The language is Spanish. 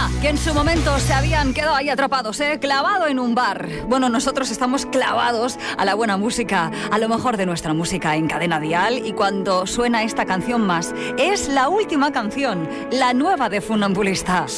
que en su momento se habían quedado ahí atrapados, clavado en un bar. Bueno, nosotros estamos clavados a la buena música, a lo mejor de nuestra música en Cadena Dial, y cuando suena esta canción más, es la última canción, la nueva de Funambulista.